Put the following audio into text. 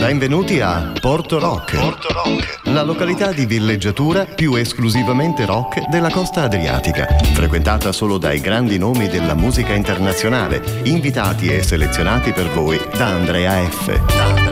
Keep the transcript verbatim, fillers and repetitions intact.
Benvenuti a Porto Rock, Porto Rock, la località di villeggiatura più esclusivamente rock della costa adriatica, frequentata solo dai grandi nomi della musica internazionale, invitati e selezionati per voi da Andrea F.